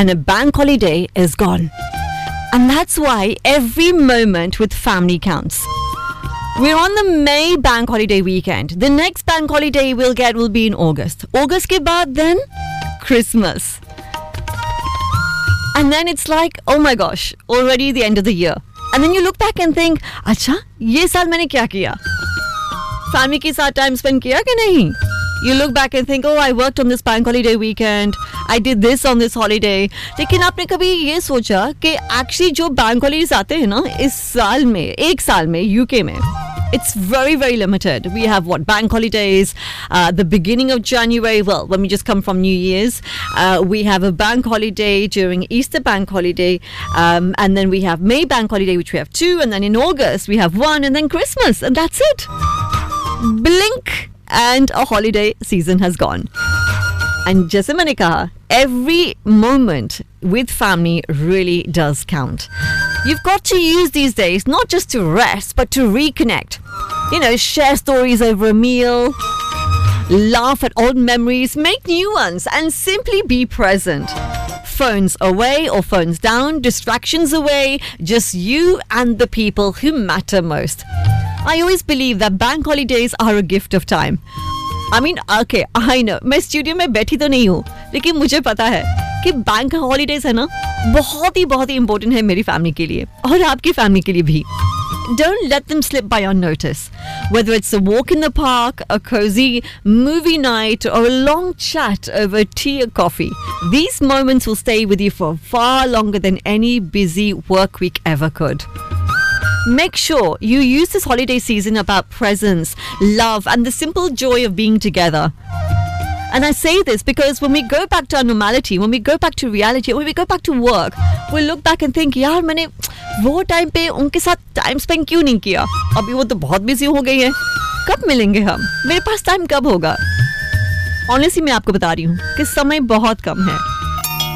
and a bank holiday is gone. And that's why every moment with family counts. We're on the May bank holiday weekend. The next bank holiday we'll get will be in August. August ke baad then Christmas. And then it's like, oh my gosh, already the end of the year. And then you look back and think, अच्छा, ये साल मैंने क्या किया? Family के साथ time spend किया कि नहीं? You look back and think, oh, I worked on this bank holiday weekend. I did this on this holiday. लेकिन आपने कभी ये सोचा कि actually जो bank holidays आते हैं ना इस साल में, एक साल में UK में, it's very, very limited. We have bank holidays, the beginning of January, well, when we just come from New Year's. We have a bank holiday during Easter bank holiday. And then we have May bank holiday, which we have 2. And then in August, we have 1. And then Christmas. And that's it. Blink and a holiday season has gone. And जैसे मैंने कहा, every moment with family really does count. You've got to use these days not just to rest, but to reconnect. You know, share stories over a meal, laugh at old memories, make new ones, and simply be present. Phones away or phones down, distractions away, just you and the people who matter most. I always believe that bank holidays are a gift of time. I mean, okay, I know, मैं studio में बैठी तो नहीं हूँ, लेकिन मुझे पता है कि बैंक हॉलीडेज है ना, बहुत ही इम्पोर्टेंट है मेरी फैमिली के लिए और आपकी फैमिली के लिए भी. Don't let them slip by unnoticed. Whether it's a walk in the park, a cozy movie night, or a long chat over tea or coffee, these moments will stay with you for far longer than any busy work week ever could. Make sure you use this holiday season about presence, love, and the simple joy of being together. And I say this because when we go back to our normality, when we go back to reality, when we go back to work, we'll look back and think, यार मैंने वो time पे उनके साथ time spend क्यों नहीं किया? अभी वो तो बहुत बिजी हो गई है. कब मिलेंगे हम? मेरे पास टाइम कब होगा? ऑनेस्टली मैं आपको बता रही हूँ कि समय बहुत कम है.